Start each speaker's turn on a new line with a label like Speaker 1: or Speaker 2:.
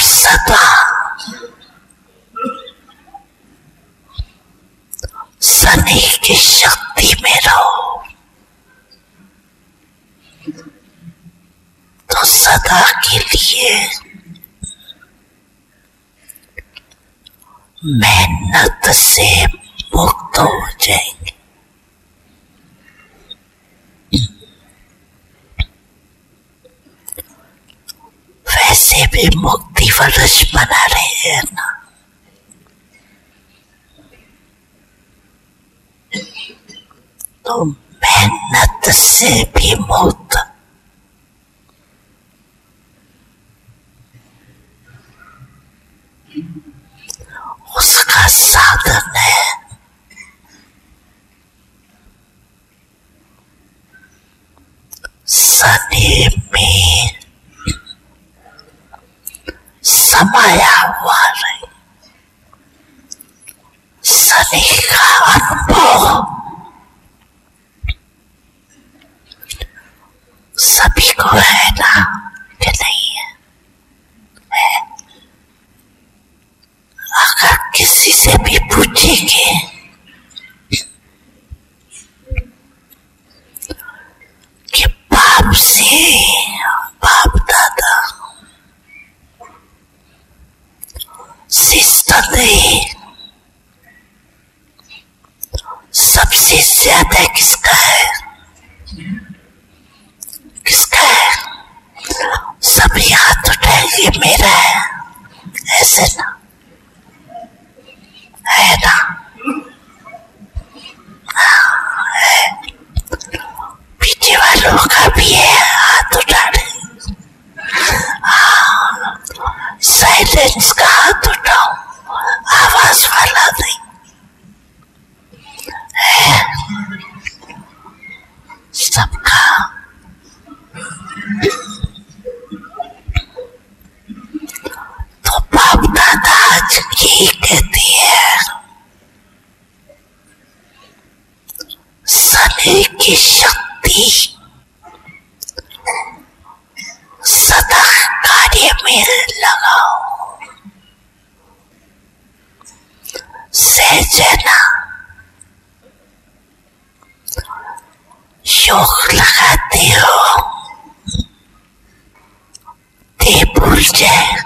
Speaker 1: सदा शनि की शक्ति में रहो तो सदा के लिए मेहनत से मुक्त हो जाएंगे। वैसे भी मुक्ति वर्ष मना रहे हैं ना, तो मेहनत से भी मुक्त। उसका साधन है शनि में समाया हुआ रहे, शनि का अनुभव सभी को है ना कि नहीं है? अगर किसी से भी पूछेंगे कि बाप दादा सिस्टम सबसे ज्यादा किसका है? किसका है? सभी हाथ उठाएंगे मेरा है, ऐसे ना है ना? है। पीछे वालों का भी है, हाथ उठा रहे। साइलेंस का हाथ उठाओ, आवाज वाला नहीं है सबका। तो बाप दादा आज यही कहती है, शनि की शक्ति सदा कार्य में लगाओ। सहजना योग लगाते हो, ते भूल जाए